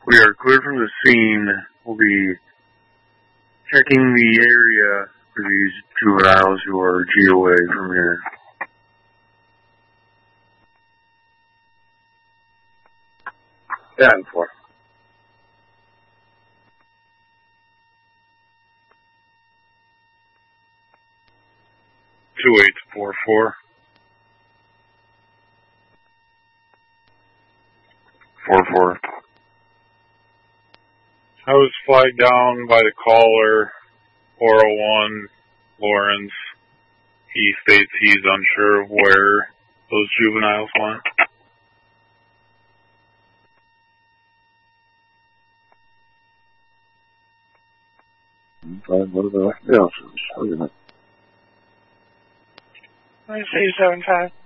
We are clear from the scene. We'll be checking the area for these juveniles who are GOA from here. Stand for. Two 844. 44. I was flagged down by the caller, 401 Lawrence. He states he's unsure of where those juveniles went. What are the officers? 275.